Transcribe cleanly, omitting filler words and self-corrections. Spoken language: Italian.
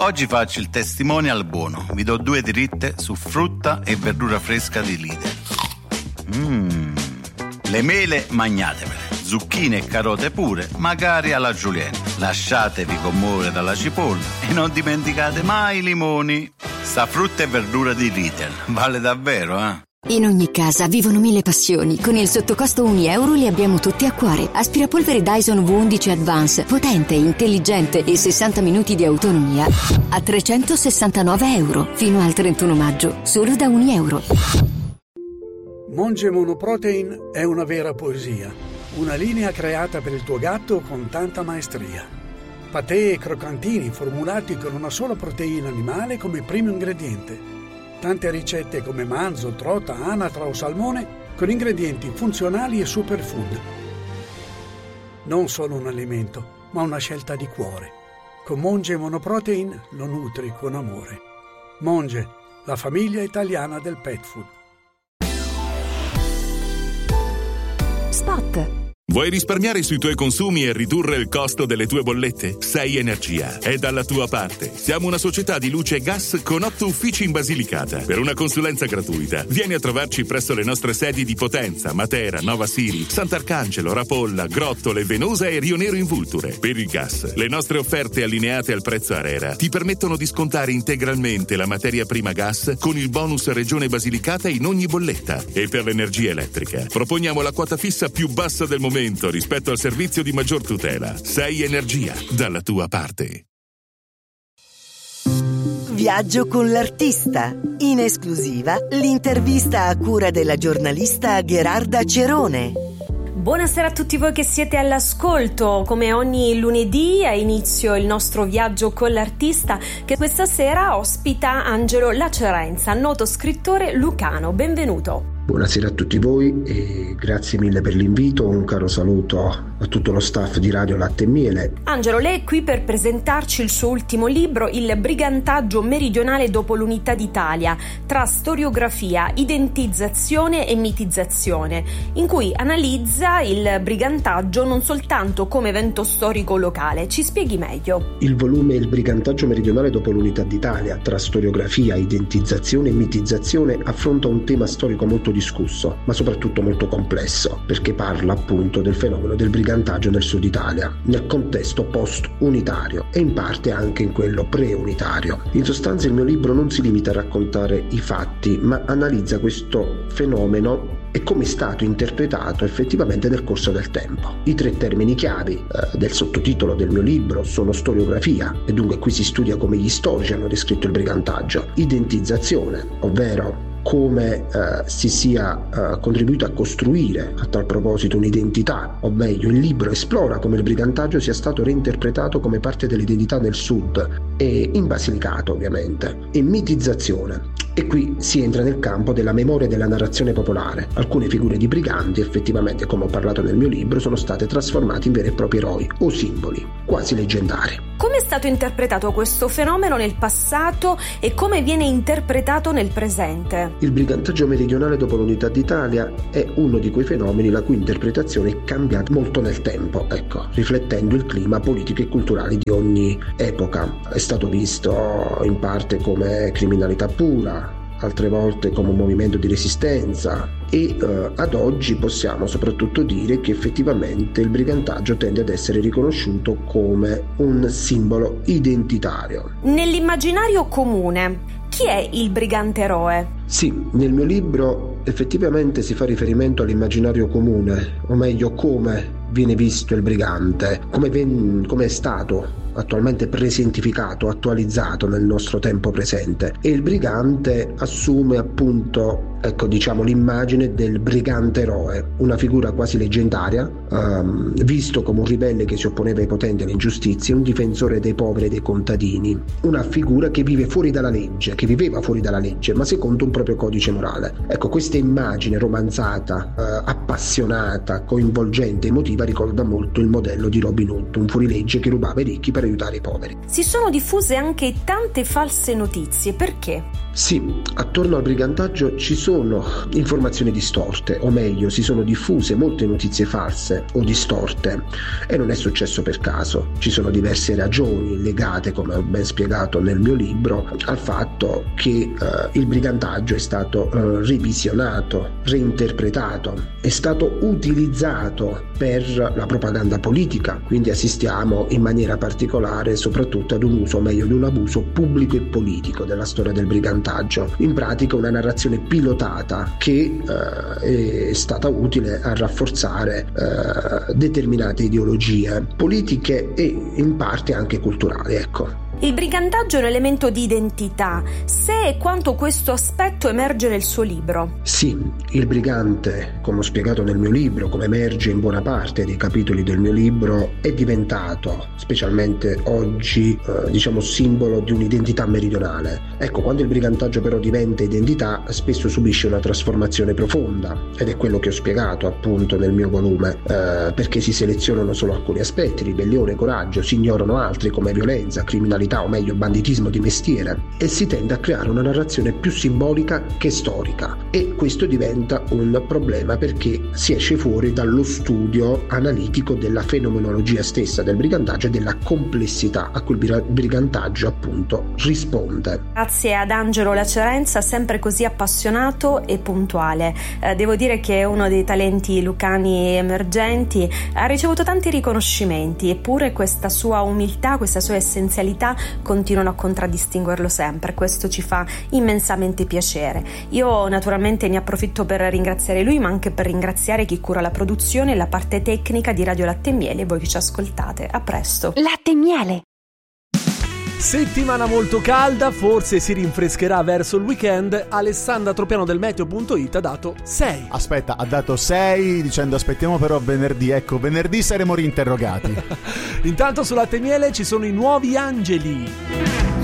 Oggi faccio il testimonial buono. Vi do 2 dritte su frutta e verdura fresca di Lidl. Le mele magnatevele, zucchine e carote pure, magari alla julienne. Lasciatevi commuovere dalla cipolla e non dimenticate mai i limoni. Sta frutta e verdura di Lidl vale davvero, eh? In ogni casa vivono 1000 passioni. Con il sottocosto €1 li abbiamo tutti a cuore. Aspirapolvere Dyson V11 Advance, potente, intelligente e 60 minuti di autonomia a €369 fino al 31 maggio, solo da €1. Monge Monoprotein è una vera poesia, una linea creata per il tuo gatto con tanta maestria. Patè e croccantini formulati con una sola proteina animale come primo ingrediente. Tante ricette come manzo, trota, anatra o salmone con ingredienti funzionali e superfood. Non solo un alimento, ma una scelta di cuore. Con Monge Monoprotein lo nutri con amore. Monge, la famiglia italiana del pet food. Spot. Vuoi risparmiare sui tuoi consumi e ridurre il costo delle tue bollette? Sei Energia è dalla tua parte. Siamo una società di luce e gas con 8 uffici in Basilicata. Per una consulenza gratuita, vieni a trovarci presso le nostre sedi di Potenza, Matera, Nova Siri, Sant'Arcangelo, Rapolla, Grottole, Venosa e Rio Nero in Vulture. Per il gas, le nostre offerte allineate al prezzo ARERA ti permettono di scontare integralmente la materia prima gas con il bonus Regione Basilicata in ogni bolletta. E per l'energia elettrica, proponiamo la quota fissa più bassa del momento rispetto al servizio di maggior tutela. Sei Energia, dalla tua parte. Viaggio con l'artista. In esclusiva, l'intervista a cura della giornalista Gherarda Cerone. Buonasera a tutti voi che siete all'ascolto. Come ogni lunedì ha inizio il nostro viaggio con l'artista, che questa sera ospita Angelo Lacerenza, noto scrittore lucano. Benvenuto. Buonasera a tutti voi e grazie mille per l'invito. Un caro saluto a tutto lo staff di Radio Latte e Miele. Angelo, lei è qui per presentarci il suo ultimo libro, Il brigantaggio meridionale dopo l'unità d'Italia, tra storiografia, identizzazione e mitizzazione, in cui analizza il brigantaggio non soltanto come evento storico locale. Ci spieghi meglio. Il volume Il brigantaggio meridionale dopo l'unità d'Italia, tra storiografia, identizzazione e mitizzazione, affronta un tema storico molto discusso, ma soprattutto molto complesso, perché parla appunto del fenomeno del brigantaggio nel sud Italia, nel contesto post-unitario e in parte anche in quello pre-unitario. In sostanza il mio libro non si limita a raccontare i fatti, ma analizza questo fenomeno e come è stato interpretato effettivamente nel corso del tempo. I 3 termini chiavi del sottotitolo del mio libro sono storiografia, e dunque qui si studia come gli storici hanno descritto il brigantaggio, identizzazione, ovvero come si sia contribuito a costruire a tal proposito un'identità, o meglio il libro esplora come il brigantaggio sia stato reinterpretato come parte dell'identità del sud e in Basilicata ovviamente, e mitizzazione, e qui si entra nel campo della memoria e della narrazione popolare. Alcune figure di briganti effettivamente, come ho parlato nel mio libro, sono state trasformate in veri e propri eroi o simboli quasi leggendari. Come è stato interpretato questo fenomeno nel passato e come viene interpretato nel presente? Il brigantaggio meridionale dopo l'unità d'Italia è uno di quei fenomeni la cui interpretazione è cambiata molto nel tempo, riflettendo il clima politico e culturale di ogni epoca. È stato visto in parte come criminalità pura, altre volte come un movimento di resistenza e ad oggi possiamo soprattutto dire che effettivamente il brigantaggio tende ad essere riconosciuto come un simbolo identitario. Nell'immaginario comune, chi è il brigante eroe? Sì, nel mio libro effettivamente si fa riferimento all'immaginario comune, o meglio come viene visto il brigante, come è stato attualmente presentificato, attualizzato nel nostro tempo presente. E il brigante assume appunto l'immagine del brigante eroe, una figura quasi leggendaria, visto come un ribelle che si opponeva ai potenti e alle ingiustizie, un difensore dei poveri e dei contadini, una figura che viveva fuori dalla legge, ma secondo un proprio codice morale. Questa immagine romanzata, appassionata, coinvolgente, emotiva ricorda molto il modello di Robin Hood, un fuorilegge che rubava ai ricchi per aiutare i poveri. Si sono diffuse anche tante false notizie, perché? Sì, attorno al brigantaggio ci sono sono informazioni distorte, o meglio si sono diffuse molte notizie false o distorte, e non è successo per caso. Ci sono diverse ragioni legate, come ho ben spiegato nel mio libro, al fatto che il brigantaggio è stato revisionato, reinterpretato, è stato utilizzato per la propaganda politica, quindi assistiamo in maniera particolare soprattutto ad un uso, o meglio ad un abuso pubblico e politico della storia del brigantaggio. In pratica una narrazione pilotata che è stata utile a rafforzare determinate ideologie politiche e in parte anche culturali, ecco. Il brigantaggio è un elemento di identità. Se e quanto questo aspetto emerge nel suo libro? Sì, il brigante, come ho spiegato nel mio libro, come emerge in buona parte dei capitoli del mio libro, è diventato, specialmente oggi, simbolo di un'identità meridionale. Ecco, quando il brigantaggio però diventa identità, spesso subisce una trasformazione profonda, ed è quello che ho spiegato appunto nel mio volume, perché si selezionano solo alcuni aspetti, ribellione, coraggio, si ignorano altri come violenza, criminalità, o meglio banditismo di mestiere, e si tende a creare una narrazione più simbolica che storica, e questo diventa un problema perché si esce fuori dallo studio analitico della fenomenologia stessa del brigantaggio e della complessità a cui il brigantaggio appunto risponde. Grazie ad Angelo Lacerenza, sempre così appassionato e puntuale. Devo dire che è uno dei talenti lucani emergenti, ha ricevuto tanti riconoscimenti, eppure questa sua umiltà, questa sua essenzialità continuano a contraddistinguerlo sempre. Questo ci fa immensamente piacere. Io naturalmente ne approfitto per ringraziare lui, ma anche per ringraziare chi cura la produzione e la parte tecnica di Radio Latte e Miele e voi che ci ascoltate. A presto. Latte e Miele. Settimana molto calda, forse si rinfrescherà verso il weekend. Alessandra Tropiano del Meteo.it ha dato 6. Aspetta, ha dato 6 dicendo aspettiamo però venerdì. Ecco, venerdì saremo rinterrogati. Intanto su Latte e Miele ci sono i nuovi angeli.